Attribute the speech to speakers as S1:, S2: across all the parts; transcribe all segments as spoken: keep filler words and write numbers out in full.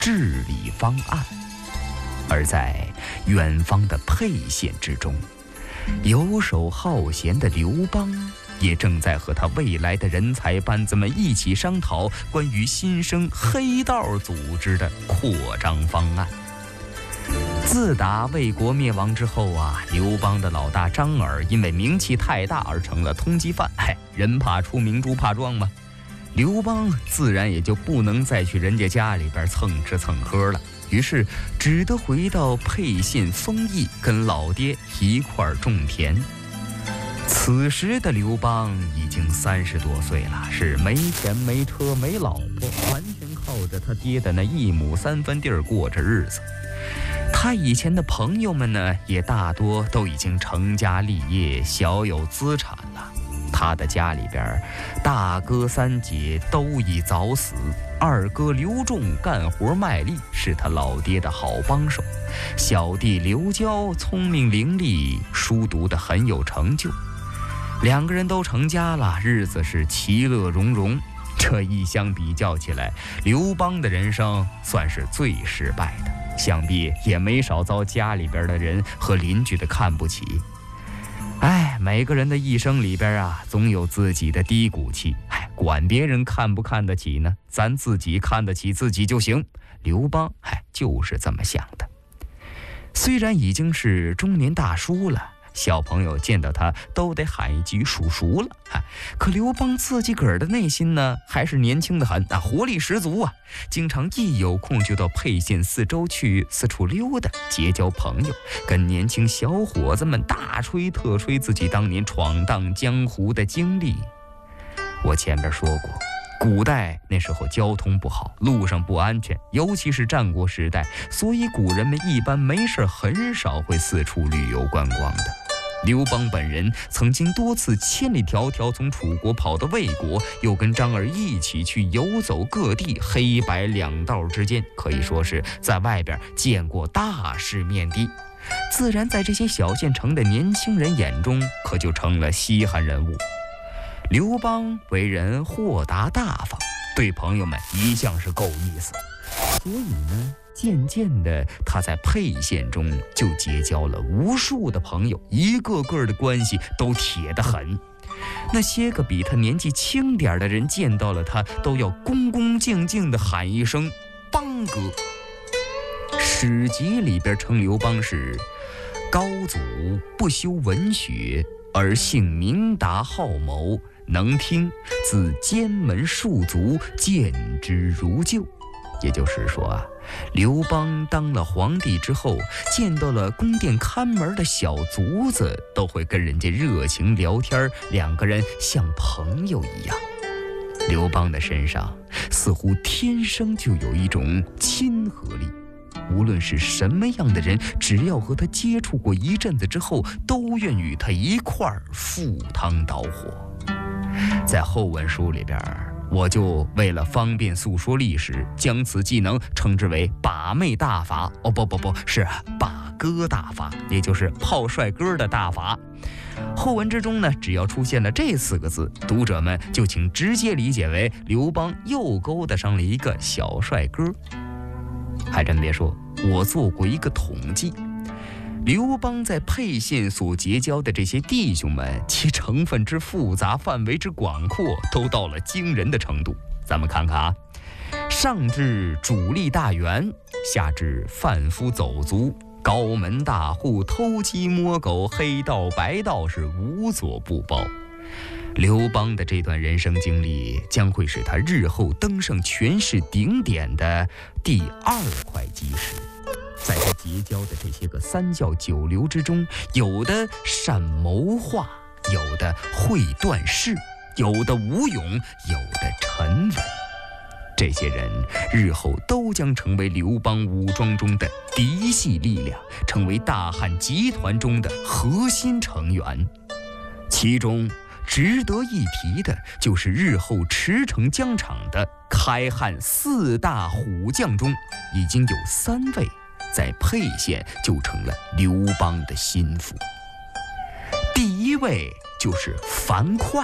S1: 治理方案。而在远方的沛县之中，游手好闲的刘邦也正在和他未来的人才班子们一起商讨关于新生黑道组织的扩张方案。自打魏国灭亡之后啊，刘邦的老大张耳因为名气太大而成了通缉犯。哎，人怕出名，猪怕壮嘛。刘邦自然也就不能再去人家家里边蹭吃蹭喝了，于是只得回到沛县丰邑，跟老爹一块儿种田。此时的刘邦已经三十多岁了，是没钱没车没老婆，完全靠着他爹的那一亩三分地儿过着日子。他以前的朋友们呢，也大多都已经成家立业，小有资产了。他的家里边，大哥三姐都已早死，二哥刘仲干活卖力，是他老爹的好帮手，小弟刘交聪明伶俐，书读得很有成就。两个人都成家了，日子是其乐融融。这一相比较起来，刘邦的人生算是最失败的，想必也没少遭家里边的人和邻居的看不起。哎，每个人的一生里边啊，总有自己的低谷期。哎，管别人看不看得起呢？咱自己看得起自己就行。刘邦，哎，就是这么想的。虽然已经是中年大叔了，小朋友见到他都得喊一句叔叔了。哎，可刘邦自己个儿的内心呢，还是年轻的很啊，活力十足啊。经常一有空就到沛县四周去四处溜达，结交朋友，跟年轻小伙子们大吹特吹自己当年闯荡江湖的经历。我前边说过，古代那时候交通不好，路上不安全，尤其是战国时代，所以古人们一般没事很少会四处旅游观光的。刘邦本人曾经多次千里迢迢从楚国跑到魏国，又跟张耳一起去游走各地，黑白两道之间，可以说是在外边见过大世面的。自然在这些小县城的年轻人眼中，可就成了稀罕人物。刘邦为人豁达大方，对朋友们一向是够意思，所以呢，渐渐的他在沛县中就结交了无数的朋友，一个个的关系都铁得很。那些个比他年纪轻点的人见到了他，都要恭恭敬敬地喊一声邦哥。史籍里边称刘邦是高祖不修文学，而性明达好谋，能听，自监门戍卒，见之如旧。也就是说啊，刘邦当了皇帝之后，见到了宫殿看门的小卒子，都会跟人家热情聊天，两个人像朋友一样。刘邦的身上似乎天生就有一种亲和力，无论是什么样的人，只要和他接触过一阵子之后，都愿与他一块儿赴汤蹈火。在后文书里边，我就为了方便诉说历史，将此技能称之为把妹大法。哦，不不不，是把哥大法，也就是泡帅哥的大法。后文之中呢，只要出现了这四个字，读者们就请直接理解为刘邦又勾搭上了一个小帅哥。还真别说，我做过一个统计，刘邦在沛县所结交的这些弟兄们，其成分之复杂，范围之广阔，都到了惊人的程度。咱们看看啊，上至主力大员，下至贩夫走卒，高门大户，偷鸡摸狗，黑道白道，是无所不包。刘邦的这段人生经历将会是他日后登上权势顶点的第二块基石。在他结交的这些个三教九流之中，有的善谋划，有的会断事，有的武勇，有的沉稳。这些人日后都将成为刘邦武装中的嫡系力量，成为大汉集团中的核心成员。其中值得一提的就是日后驰骋疆场的开汉四大虎将中，已经有三位在沛县就成了刘邦的心腹。第一位就是樊哙。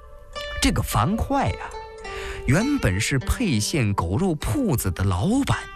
S1: 这个樊哙呀，原本是沛县狗肉铺子的老板，